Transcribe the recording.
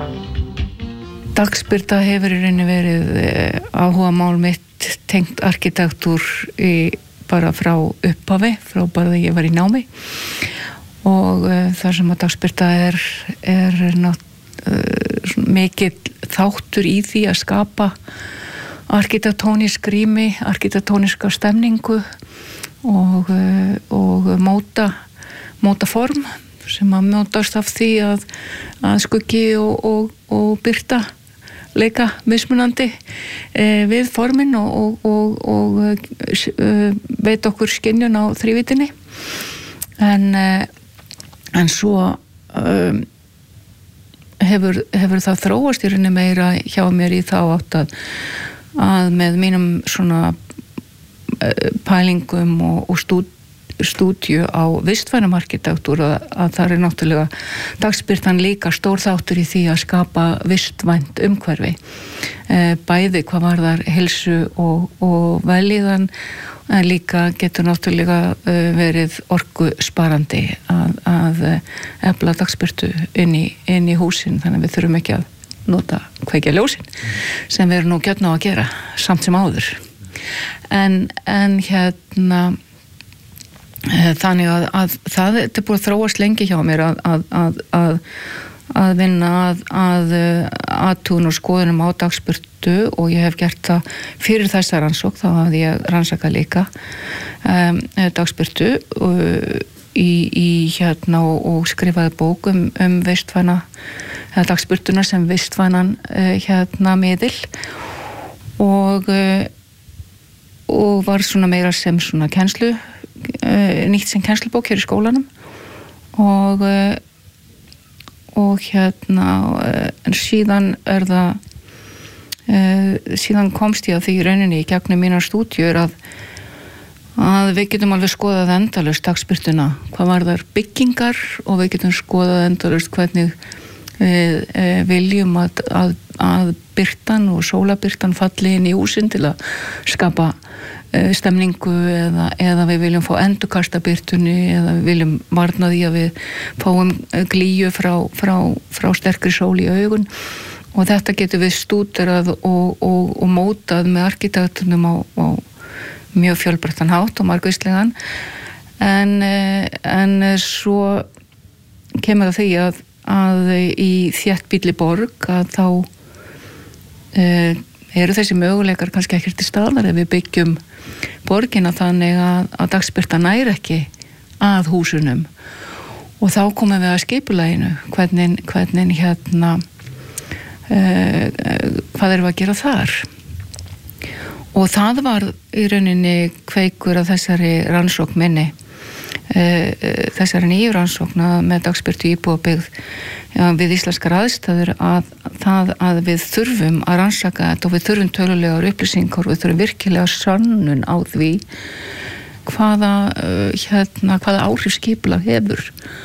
Dagsbirta hefur í rauninni verið áhugamál mitt tengt arkitektúr bara frá upphafi, frá bara þegar ég var í námi og þar sem að dagsbirta er mikill þáttur í því að skapa arkitektónísk rými, arkitektóníska stemningu og móta form sem að mótast af því að skuggi og birta leika mismunandi við formin og veit okkur skynjun á þrívítinni en svo hefur það þróast í rauninni meira hjá mér í þá átt að með mínum svona pælingum og stúdíu á vistvænum arkitektúr að það er náttúrulega dagsbirtan líka stór þáttur í því að skapa vistvænt umhverfi bæði hvað varðar heilsu og vellíðan en líka getur náttúrulega verið orkusparandi að efla dagsbirtu inn í húsin þannig að við þurfum ekki að nota kveikja ljósin sem við erum nú gjörn á að gera samt sem áður en hérna þannig að það er búið að þróast lengi hjá mér að vinna að athugun og skoðunum á dagsbirtu og ég hef gert það fyrir þessa rannsókn þá hafði ég rannsakað líka dagsbirtu í hérna og skrifaði bók vistvæna dagsbirtuna sem vistvænan hérna miðil og var svona meira sem svona kennslu nýtt sem kennslubók hér í skólanum og hérna en síðan síðan komst ég að því í rauninni í gegnum mínar stúdíur að við getum alveg skoðað endalaust dagsbirtuna hvað varðar byggingar og við getum skoðað endalaust hvernig við viljum að birtan og sólabirtan falli inn í húsin til að skapa stemningu eða við viljum fá endurkasta birtunni eða við viljum varna því að við fáum glýju frá sterkri sól í augun og þetta getur við stúderað og mótað með arkitektunum á mjög fjölbreyttan hátt og margvíslegan en svo kemur það því að í þéttbýlli borg að þá eru þessi möguleikar kannski ekkert til staðar ef við byggjum borgina þannig að dagsbirta nær ekki að húsunum og þá komum við að skipulaginu hvernig hérna hvað erum við að gera þar og það var í rauninni kveikur að þessari rannsókn minni þessari nýju rannsókn með dagsbirtu íbúabyggð við íslenskar aðstæður að við þurfum að rannsaka þetta og við þurfum tölulegar upplýsingar og við þurfum virkilega sönnun á því hvaða áhrif skipulag hefur